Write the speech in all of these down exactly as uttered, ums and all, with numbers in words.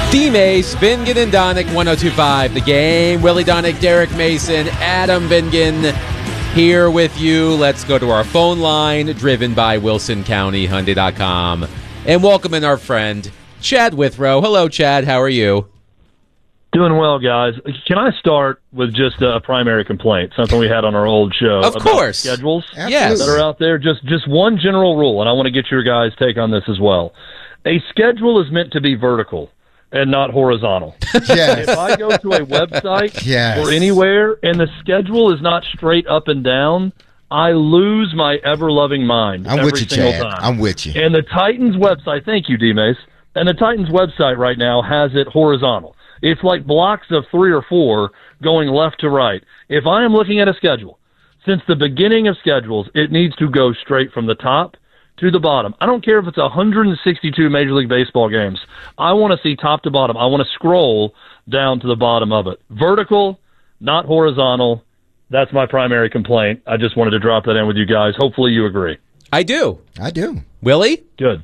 D-Mace, Vingan and Donick, one oh two point five The Game. Willie Donick, Derek Mason, Adam Vingan here with you. Let's go to our phone line, driven by Wilson County Hyundai dot com. And welcome in our friend, Chad Withrow. Hello, Chad. How are you? Doing well, guys. Can I start with just a primary complaint, something we had on our old show? Of course. Schedules Yes. that are out there. Just, just one general rule, and I want to get your guys' take on this as well. A schedule is meant to be vertical and not horizontal. Yes. If I go to a website Yes. or anywhere and the schedule is not straight up and down, I lose my ever-loving mind I'm every with you, single Chad. time. I'm with you. And the Titans website, thank you, D-Mace, and the Titans website right now has it horizontal. It's like blocks of three or four going left to right. If I am looking at a schedule, since the beginning of schedules, it needs to go straight from the top to the bottom. I don't care if it's one hundred sixty-two Major League Baseball games. I want to see top to bottom. I want to scroll down to the bottom of it. Vertical, not horizontal. That's my primary complaint. I just wanted to drop that in with you guys. Hopefully you agree. I do. I do. Willie? Good.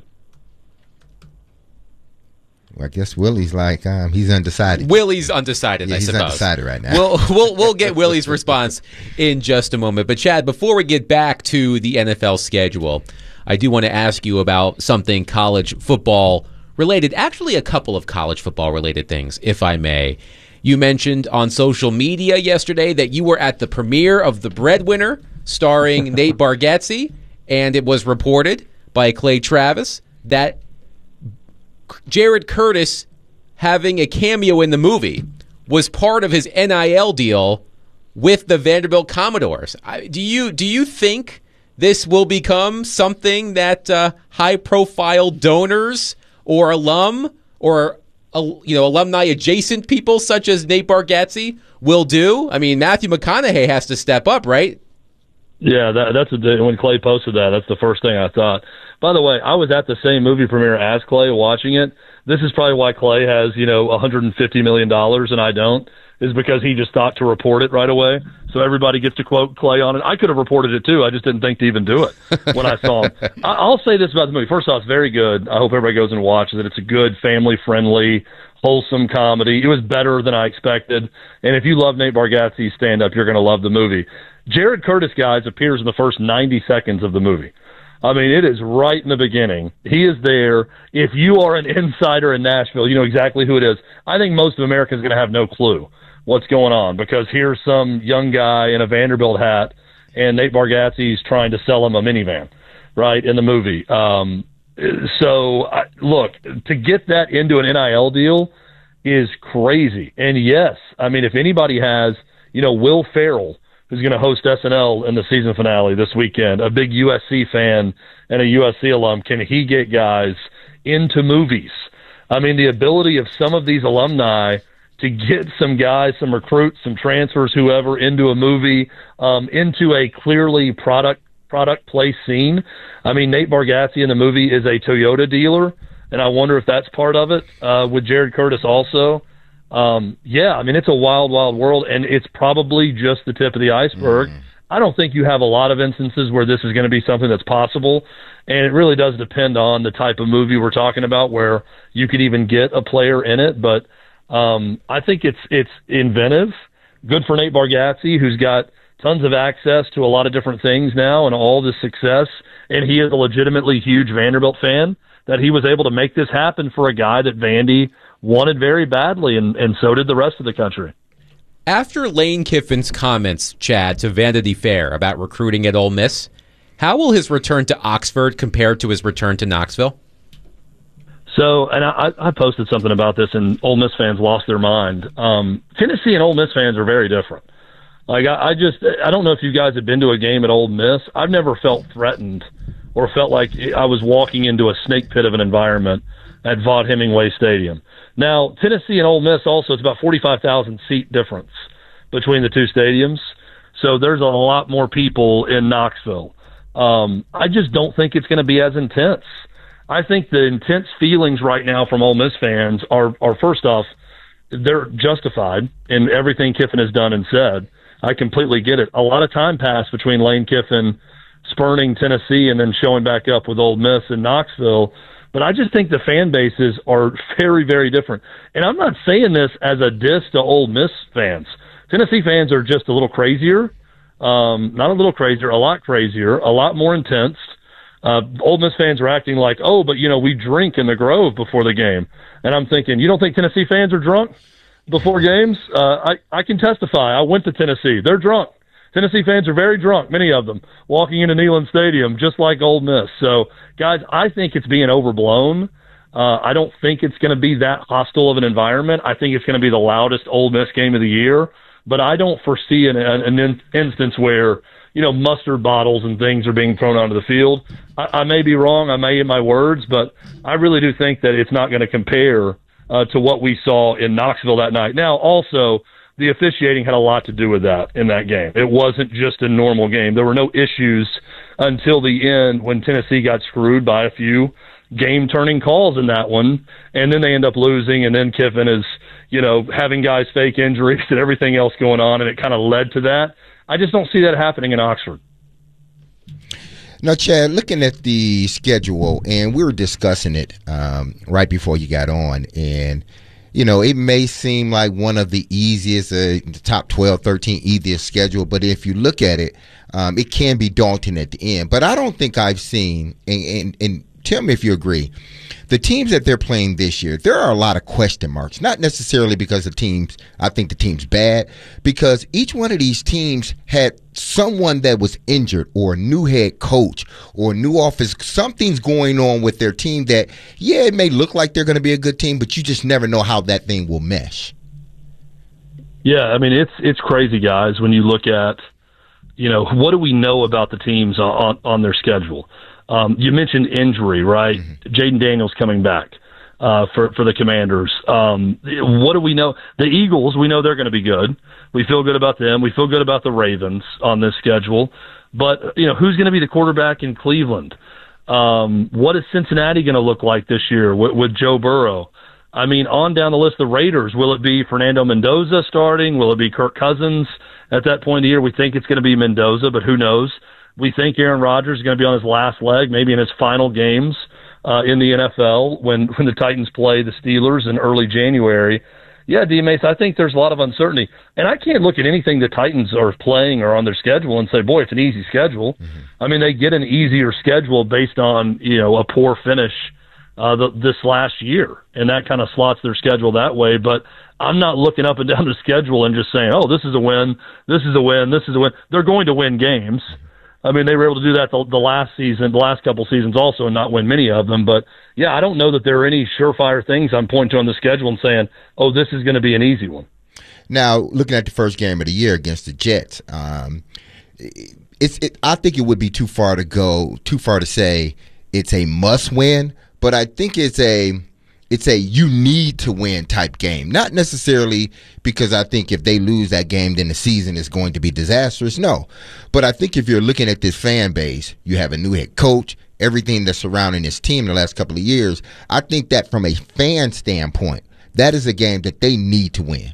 Well, I guess Willie's like, um, he's undecided. Willie's undecided, Yeah, I he's suppose. undecided right now. We'll, we'll, we'll get Willie's response in just a moment. But, Chad, before we get back to the N F L schedule, I do want to ask you about something college football related, actually a couple of college football related things, if I may. You mentioned on social media yesterday that you were at the premiere of The Breadwinner, starring Nate Bargatze, and it was reported by Clay Travis that Jared Curtis having a cameo in the movie was part of his N I L deal with the Vanderbilt Commodores. I, do you do you think this will become something that uh, high-profile donors or alum or uh, you know alumni adjacent people such as Nate Bargatze will do? I mean, Matthew McConaughey has to step up, right? Yeah, that, that's a, when Clay posted that. That's the first thing I thought. By the way, I was at the same movie premiere as Clay watching it. This is probably why Clay has, you know, one hundred fifty million dollars and I don't, is because he just thought to report it right away. So everybody gets to quote Clay on it. I could have reported it too. I just didn't think to even do it when I saw him. I, I'll say this about the movie. First off, it's very good. I hope everybody goes and watches it. It's a good, family-friendly, wholesome comedy. It was better than I expected. And if you love Nate Bargatze's stand-up, you're going to love the movie. Jared Curtis, guys, appears in the first ninety seconds of the movie. I mean, it is right in the beginning. He is there. If you are an insider in Nashville, you know exactly who it is. I think most of America is going to have no clue what's going on because here's some young guy in a Vanderbilt hat, and Nate Bargatze is trying to sell him a minivan, right, in the movie. Um, so, I, look, to get that into an N I L deal is crazy. And, yes, I mean, if anybody has, you know, Will Ferrell, who's going to host S N L in the season finale this weekend, a big U S C fan and a U S C alum, can he get guys into movies? I mean, the ability of some of these alumni to get some guys, some recruits, some transfers, whoever, into a movie, um, into a clearly product product place scene. I mean, Nate Bargatze in the movie is a Toyota dealer, and I wonder if that's part of it uh, with Jared Curtis also. Um, yeah, I mean, it's a wild, wild world, and it's probably just the tip of the iceberg. Mm. I don't think you have a lot of instances where this is going to be something that's possible, and it really does depend on the type of movie we're talking about where you could even get a player in it. But um, I think it's it's inventive, good for Nate Bargatze, who's got tons of access to a lot of different things now and all this success, and he is a legitimately huge Vanderbilt fan, that he was able to make this happen for a guy that Vandy wanted very badly, and, and so did the rest of the country. After Lane Kiffin's comments, Chad, to Vanity Fair about recruiting at Ole Miss, how will his return to Oxford compare to his return to Knoxville? So, and I, I posted something about this, and Ole Miss fans lost their mind. Um, Tennessee and Ole Miss fans are very different. Like, I, I just, I don't know if you guys have been to a game at Ole Miss. I've never felt threatened or felt like I was walking into a snake pit of an environment at Vaught Hemingway Stadium. Now, Tennessee and Ole Miss also, it's about forty-five thousand seat difference between the two stadiums. So there's a lot more people in Knoxville. Um, I just don't think it's going to be as intense. I think the intense feelings right now from Ole Miss fans are, are first off, they're justified in everything Kiffin has done and said. I completely get it. A lot of time passed between Lane Kiffin spurning Tennessee and then showing back up with Ole Miss and Knoxville. But I just think the fan bases are very, very different. And I'm not saying this as a diss to Ole Miss fans. Tennessee fans are just a little crazier, um, not a little crazier, a lot crazier, a lot more intense. Uh, Ole Miss fans are acting like, oh, but, you know, we drink in the Grove before the game. And I'm thinking, you don't think Tennessee fans are drunk before games? Uh, I, I can testify. I went to Tennessee. They're drunk. Tennessee fans are very drunk, many of them, walking into Neyland Stadium, just like Ole Miss. So, guys, I think it's being overblown. Uh, I don't think it's going to be that hostile of an environment. I think it's going to be the loudest Ole Miss game of the year. But I don't foresee an, an in, instance where, you know, mustard bottles and things are being thrown onto the field. I, I may be wrong. I may eat my words. But I really do think that it's not going to compare uh, to what we saw in Knoxville that night. Now, also, the officiating had a lot to do with that in that game. It wasn't just a normal game. There were no issues until the end when Tennessee got screwed by a few game-turning calls in that one, and then they end up losing, and then Kiffin is, you know, having guys fake injuries and everything else going on, and it kind of led to that. I just don't see that happening in Oxford. Now, Chad, looking at the schedule, and we were discussing it um, right before you got on, and you know, it may seem like one of the easiest, uh, the top twelve, thirteen easiest schedule, but if you look at it, um, it can be daunting at the end. But I don't think I've seen, and, and, and tell me if you agree, the teams that they're playing this year, there are a lot of question marks, not necessarily because the teams, I think the team's bad, because each one of these teams had someone that was injured or a new head coach or a new office. Something's going on with their team that, yeah, it may look like they're going to be a good team, but you just never know how that thing will mesh. Yeah, I mean, it's it's crazy, guys, when you look at, you know, what do we know about the teams on, on their schedule? Um, you mentioned injury, right? Mm-hmm. Jaden Daniels coming back uh, for for the Commanders. Um, what do we know? The Eagles, we know they're going to be good. We feel good about them. We feel good about the Ravens on this schedule. But, you know, who's going to be the quarterback in Cleveland? Um, what is Cincinnati going to look like this year with, with Joe Burrow? I mean, on down the list, the Raiders, will it be Fernando Mendoza starting? Will it be Kirk Cousins at that point of the year? We think it's going to be Mendoza, but who knows? We think Aaron Rodgers is going to be on his last leg, maybe in his final games uh, in the N F L when, when the Titans play the Steelers in early January. Yeah, D. Mace, I think there's a lot of uncertainty. And I can't look at anything the Titans are playing or on their schedule and say, boy, it's an easy schedule. Mm-hmm. I mean, they get an easier schedule based on, you know, a poor finish uh, the, this last year. And that kind of slots their schedule that way. But I'm not looking up and down the schedule and just saying, oh, this is a win, this is a win, this is a win. They're going to win games. I mean, they were able to do that the, the last season, the last couple seasons also, and not win many of them. But, yeah, I don't know that there are any surefire things I'm pointing to on the schedule and saying, oh, this is going to be an easy one. Now, looking at the first game of the year against the Jets, um, it's. It, I think it would be too far to go, too far to say it's a must-win, but I think it's a – it's a you need to win type game. Not necessarily because I think if they lose that game, then the season is going to be disastrous. No. But I think if you're looking at this fan base, you have a new head coach, everything that's surrounding this team the last couple of years, I think that from a fan standpoint, that is a game that they need to win.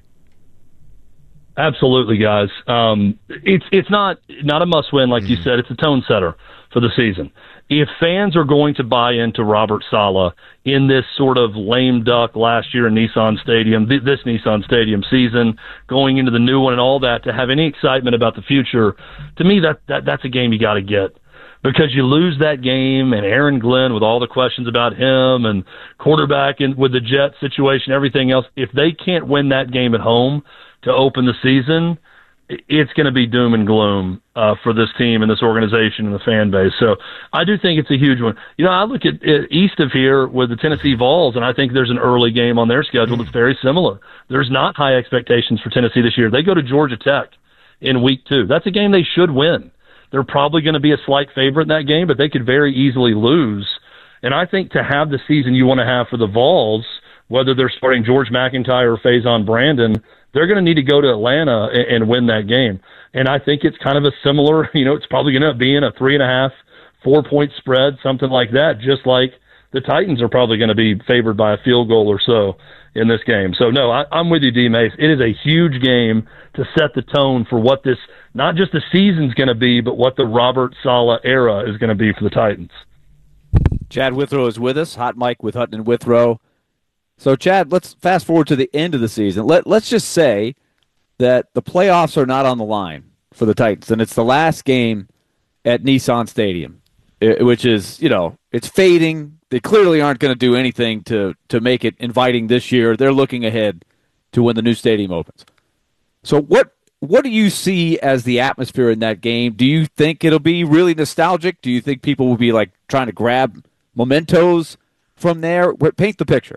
Absolutely, guys. Um, it's it's not not a must-win, like mm-hmm. you said. It's a tone setter for the season. If fans are going to buy into Robert Saleh in this sort of lame duck last year in Nissan Stadium, th- this Nissan Stadium season, going into the new one and all that, to have any excitement about the future, to me, that, that that's a game you got to get. Because you lose that game, and Aaron Glenn with all the questions about him and quarterback and with the Jets situation, everything else, if they can't win that game at home to open the season, it's going to be doom and gloom uh, for this team and this organization and the fan base. So I do think it's a huge one. You know, I look at it east of here with the Tennessee Vols, and I think there's an early game on their schedule that's very similar. There's not high expectations for Tennessee this year. They go to Georgia Tech in week two. That's a game they should win. They're probably going to be a slight favorite in that game, but they could very easily lose. And I think to have the season you want to have for the Vols, whether they're starting George McIntyre or Faison Brandon, they're going to need to go to Atlanta and, and win that game. And I think it's kind of a similar, you know, it's probably going to be in a three and a half, four point spread, something like that, just like the Titans are probably going to be favored by a field goal or so in this game. So, no, I, I'm with you, D. Mace. It is a huge game to set the tone for what this, not just the season's going to be, but what the Robert Saleh era is going to be for the Titans. Chad Withrow is with us, Hot Mike with Hutton and Withrow. So, Chad, let's fast forward to the end of the season. Let, let's just say that the playoffs are not on the line for the Titans, and it's the last game at Nissan Stadium, which is, you know, it's fading. They clearly aren't going to do anything to, to make it inviting this year. They're looking ahead to when the new stadium opens. So what what do you see as the atmosphere in that game? Do you think it'll be really nostalgic? Do you think people will be, like, trying to grab mementos from there? Paint the picture.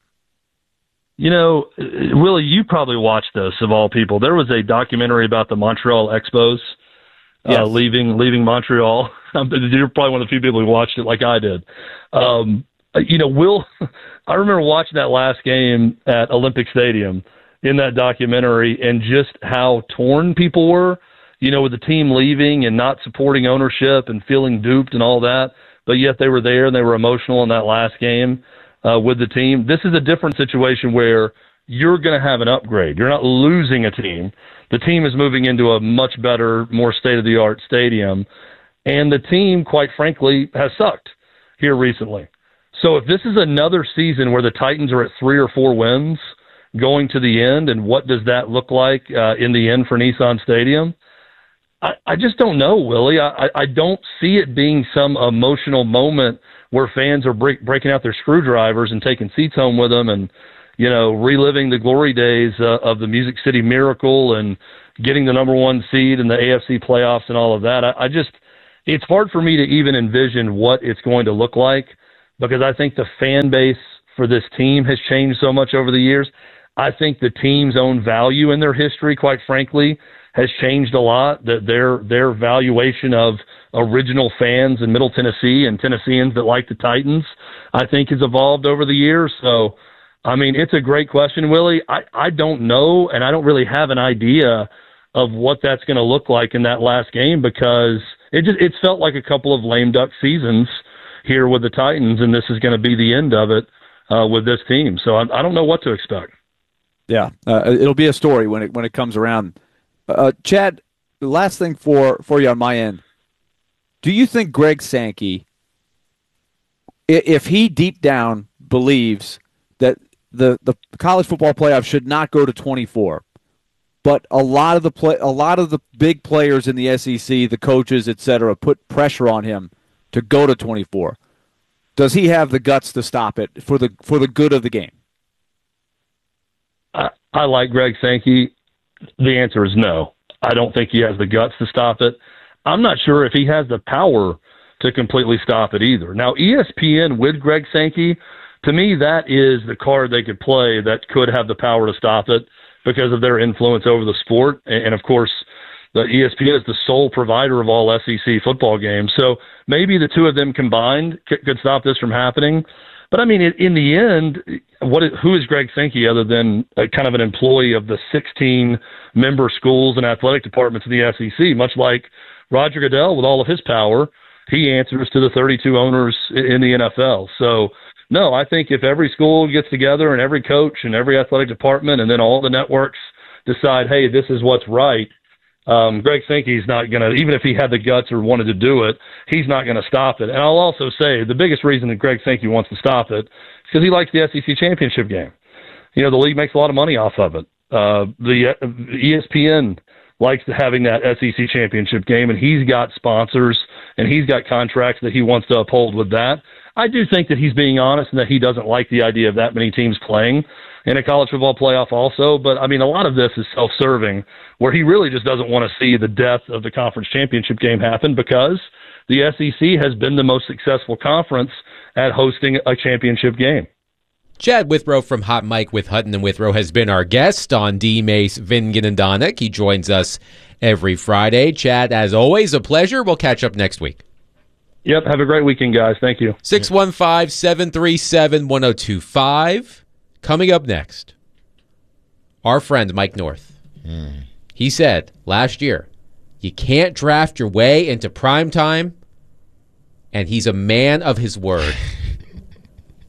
You know, Willie, you probably watched this, of all people. There was a documentary about the Montreal Expos yes. uh, leaving leaving Montreal. You're probably one of the few people who watched it like I did. Um, you know, Will, I remember watching that last game at Olympic Stadium in that documentary and just how torn people were, you know, with the team leaving and not supporting ownership and feeling duped and all that. But yet they were there and they were emotional in that last game. Uh, with the team. This is a different situation where you're going to have an upgrade. You're not losing a team. The team is moving into a much better, more state-of-the-art stadium, and the team, quite frankly, has sucked here recently. So if this is another season where the Titans are at three or four wins going to the end, and what does that look like uh, in the end for Nissan Stadium? I, I just don't know, Willie. I, I don't see it being some emotional moment where fans are break, breaking out their screwdrivers and taking seats home with them and, you know, reliving the glory days uh, of the Music City Miracle and getting the number one seed in the A F C playoffs and all of that. I, I just, it's hard for me to even envision what it's going to look like because I think the fan base for this team has changed so much over the years. I think the team's own value in their history, quite frankly, has changed a lot. That their their valuation of original fans in Middle Tennessee and Tennesseans that like the Titans, I think, has evolved over the years. So, I mean, it's a great question, Willie. I, I don't know, and I don't really have an idea of what that's going to look like in that last game because it just it's felt like a couple of lame duck seasons here with the Titans, and this is going to be the end of it uh, with this team. So I, I don't know what to expect. Yeah, uh, it'll be a story when it when it comes around. Uh, Chad, the last thing for, for you on my end, do you think Greg Sankey, if he deep down believes that the, the college football playoff should not go to twenty-four, but a lot of the play, a lot of the big players in the S E C, the coaches, et cetera, put pressure on him to go to twenty-four, does he have the guts to stop it for the for the good of the game? I, I like Greg Sankey. The answer is no. I don't think he has the guts to stop it. I'm not sure if he has the power to completely stop it either. Now, E S P N with Greg Sankey, to me, that is the card they could play that could have the power to stop it because of their influence over the sport. And, of course, the E S P N is the sole provider of all S E C football games. So maybe the two of them combined could, could stop this from happening. But, I mean, in the end, what is, who is Greg Sankey other than a, kind of an employee of the sixteen member schools and athletic departments of the S E C? Much like Roger Goodell, with all of his power, he answers to the thirty-two owners in the N F L. So, no, I think if every school gets together and every coach and every athletic department and then all the networks decide, hey, this is what's right, Um, Greg Sankey's not going to, even if he had the guts or wanted to do it, he's not going to stop it. And I'll also say the biggest reason that Greg Sankey wants to stop it is because he likes the S E C championship game. You know, the league makes a lot of money off of it. Uh, the uh, E S P N likes having that S E C championship game, and he's got sponsors and he's got contracts that he wants to uphold with that. I do think that he's being honest and that he doesn't like the idea of that many teams playing in a college football playoff also. But, I mean, a lot of this is self-serving, where he really just doesn't want to see the death of the conference championship game happen because the S E C has been the most successful conference at hosting a championship game. Chad Withrow from Hot Mike with Hutton and Withrow has been our guest on D. Mace, Vingan, and Donick. He joins us every Friday. Chad, as always, a pleasure. We'll catch up next week. Yep, have a great weekend, guys. Thank you. six one five, seven three seven, one oh two five. Coming up next, our friend Mike North. Mm. He said last year, you can't draft your way into prime time, and he's a man of his word.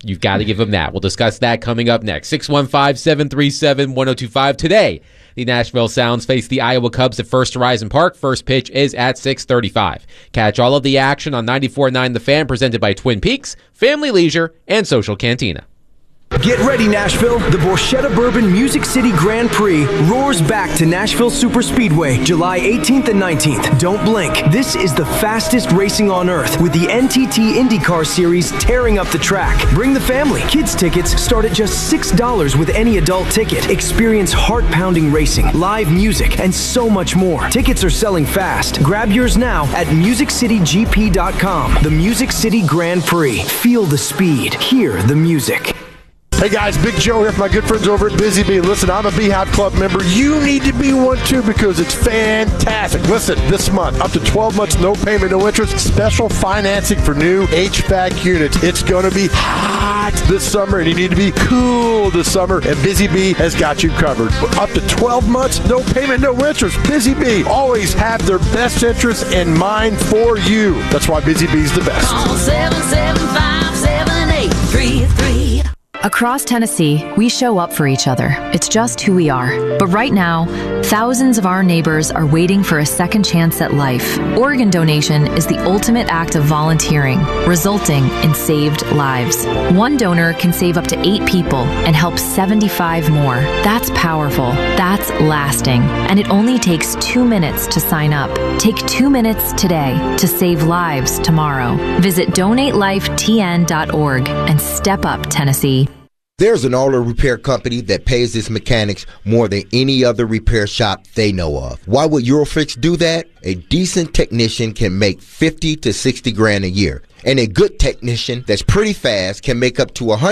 You've got to give him that. We'll discuss that coming up next. six one five, seven three seven, one oh two five. Today, the Nashville Sounds face the Iowa Cubs at First Horizon Park. First pitch is at six thirty-five. Catch all of the action on ninety-four point nine The Fan, presented by Twin Peaks, Family Leisure, and Social Cantina. Get ready, Nashville. The Borchetta Bourbon Music City Grand Prix roars back to Nashville Superspeedway July eighteenth and nineteenth. Don't blink. This is the fastest racing on earth, with the N T T IndyCar Series tearing up the track. Bring the family. Kids tickets start at just six dollars with any adult ticket. Experience heart-pounding racing, live music, and so much more. Tickets are selling fast. Grab yours now at music city g p dot com. The Music City Grand Prix. Feel the speed. Hear the music. Hey guys, Big Joe here from my good friends over at Busy Bee. Listen, I'm a Beehive Club member. You need to be one too because it's fantastic. Listen, this month, up to twelve months, no payment, no interest, special financing for new H V A C units. It's going to be hot this summer and you need to be cool this summer, and Busy Bee has got you covered. Up to twelve months, no payment, no interest. Busy Bee always have their best interests in mind for you. That's why Busy Bee's the best. Call seven seven five, seven eight three three. Across Tennessee, we show up for each other. It's just who we are. But right now, thousands of our neighbors are waiting for a second chance at life. Organ donation is the ultimate act of volunteering, resulting in saved lives. One donor can save up to eight people and help seventy-five more. That's powerful. That's lasting. And it only takes two minutes to sign up. Take two minutes today to save lives tomorrow. Visit donate life t n dot org and step up, Tennessee. There's an auto repair company that pays its mechanics more than any other repair shop they know of. Why would Eurofix do that? A decent technician can make fifty to sixty grand a year. And a good technician that's pretty fast can make up to one hundred